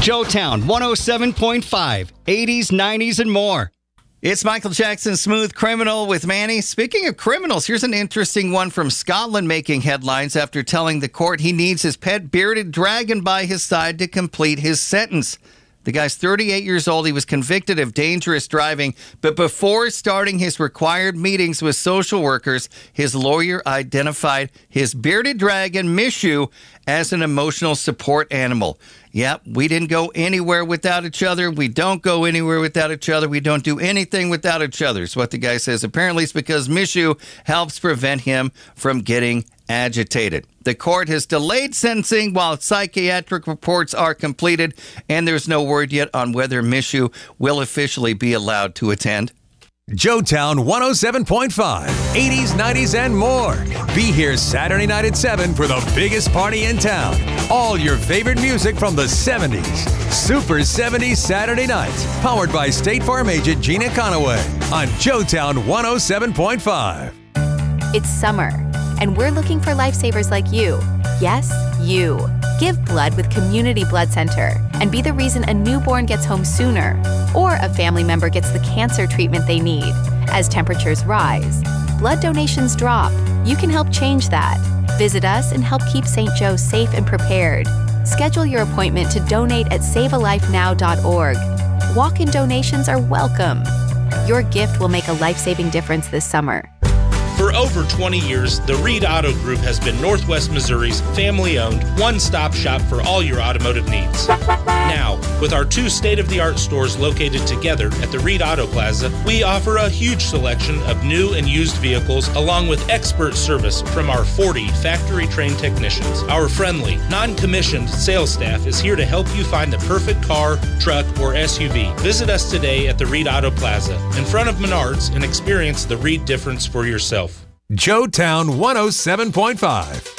Joetown 107.5, 80s, 90s, and more. It's Michael Jackson's Smooth Criminal with Manny. Speaking of criminals, here's an interesting one from Scotland making headlines after telling the court he needs his pet bearded dragon by his side to complete his sentence. The guy's 38 years old. He was convicted of dangerous driving, but before starting his required meetings with social workers, his lawyer identified his bearded dragon, Mishu, as an emotional support animal. Yep, we didn't go anywhere without each other. We don't go anywhere without each other. We don't do anything without each other, is what the guy says. Apparently, it's because Mishu helps prevent him from getting agitated. The court has delayed sentencing while psychiatric reports are completed, and there's no word yet on whether Mishu will officially be allowed to attend. Joetown 107.5, 80s, 90s, and more. Be here Saturday night at 7 for the biggest party in town. All your favorite music from the 70s. Super 70s Saturday nights. Powered by State Farm agent Gina Conaway on Joetown 107.5. It's summer, and we're looking for lifesavers like you. Yes, you. Give blood with Community Blood Center and be the reason a newborn gets home sooner or a family member gets the cancer treatment they need. As temperatures rise, blood donations drop. You can help change that. Visit us and help keep St. Joe safe and prepared. Schedule your appointment to donate at savealifenow.org. Walk-in donations are welcome. Your gift will make a life-saving difference this summer. For over 20 years, the Reed Auto Group has been Northwest Missouri's family-owned, one-stop shop for all your automotive needs. Now, with our two state-of-the-art stores located together at the Reed Auto Plaza, we offer a huge selection of new and used vehicles along with expert service from our 40 factory-trained technicians. Our friendly, non-commissioned sales staff is here to help you find the perfect car, truck, or SUV. Visit us today at the Reed Auto Plaza in front of Menards and experience the Reed difference for yourself. Joetown 107.5.